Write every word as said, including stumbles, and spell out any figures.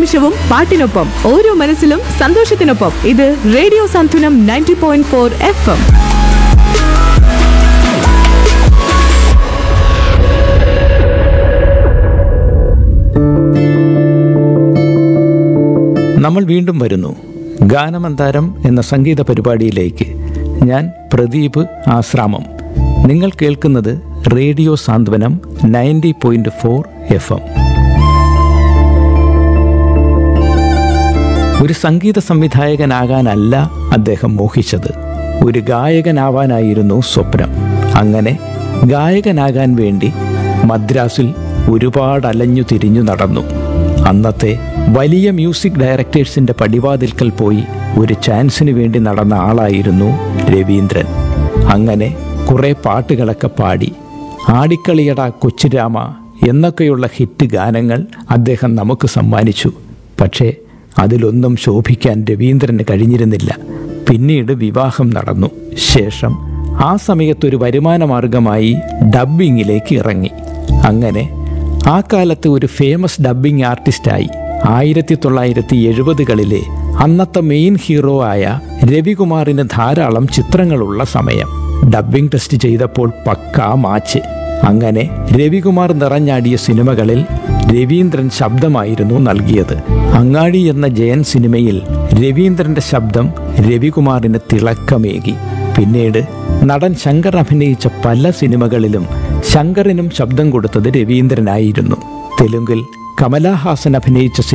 നിമിഷവും പാട്ടിനൊപ്പം ഓരോ മനസ്സിലും സന്തോഷത്തിനൊപ്പം. ഇത് റേഡിയോ സാന്ത്വനം ninety point four F M. നമ്മൾ വീണ്ടും വരുന്നു ഗാനമന്താരം എന്ന സംഗീത പരിപാടിയിലേക്ക്. ഞാൻ പ്രദീപ് ആശ്രാമം. നിങ്ങൾ കേൾക്കുന്നത് റേഡിയോ സാന്ത്വനം ninety point four F M. ഒരു സംഗീത സംവിധായകനാകാനല്ല അദ്ദേഹം മോഹിച്ചത്, ഒരു ഗായകനാവാനായിരുന്നു സ്വപ്നം. അങ്ങനെ ഗായകനാകാൻ വേണ്ടി മദ്രാസിൽ ഒരുപാട് അലഞ്ഞു തിരിഞ്ഞു നടന്നു. അന്നത്തെ വലിയ മ്യൂസിക് ഡയറക്ടേഴ്സിൻ്റെ പടിവാതിൽക്കൽ പോയി ഒരു ചാൻസിന് വേണ്ടി നടന്ന ആളായിരുന്നു രവീന്ദ്രൻ. അങ്ങനെ കുറേ പാട്ടുകളൊക്കെ പാടി ആടിക്കളിയട കൊച്ചുരാമ എന്നൊക്കെയുള്ള ഹിറ്റ് ഗാനങ്ങൾ അദ്ദേഹം നമുക്ക് സമ്മാനിച്ചു. പക്ഷേ അതിലൊന്നും ശോഭിക്കാൻ രവീന്ദ്രന് കഴിഞ്ഞിരുന്നില്ല. പിന്നീട് വിവാഹം നടന്നു. ശേഷം ആ സമയത്തൊരു വരുമാന മാർഗമായി ഡബ്ബിങ്ങിലേക്ക് ഇറങ്ങി. അങ്ങനെ ആ കാലത്ത് ഒരു ഫേമസ് ഡബ്ബിംഗ് ആർട്ടിസ്റ്റായി. ആയിരത്തി തൊള്ളായിരത്തി എഴുപതുകളിലെ അന്നത്തെ മെയിൻ ഹീറോ ആയ രവികുമാറിന് ധാരാളം ചിത്രങ്ങളുള്ള സമയം. ഡബ്ബിംഗ് ടെസ്റ്റ് ചെയ്തപ്പോൾ പക്കാ മാച്ച്. അങ്ങനെ രവികുമാർ നിറഞ്ഞാടിയ സിനിമകളിൽ രവീന്ദ്രൻ ശബ്ദമായിരുന്നു നൽകിയത്. അങ്ങാടി എന്ന ജയൻ സിനിമയിൽ രവീന്ദ്രൻ്റെ ശബ്ദം രവികുമാറിന് തിളക്കമേകി. പിന്നീട് നടൻ ശങ്കർ അഭിനയിച്ച പല സിനിമകളിലും ശങ്കറിനും ശബ്ദം കൊടുത്തത് രവീന്ദ്രനായിരുന്നു. തെലുങ്കിൽ കമലഹാസൻ അഭിനയിച്ച